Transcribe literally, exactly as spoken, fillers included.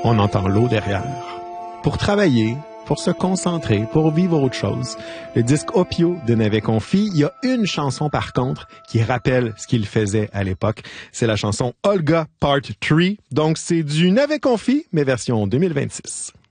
on entend l'eau derrière. Pour travailler, pour se concentrer, pour vivre autre chose. Le disque Opio de Navet Confi, il y a une chanson par contre qui rappelle ce qu'il faisait à l'époque. C'est la chanson Olga Part trois. Donc c'est du Navet Confi, mais version deux mille vingt-six.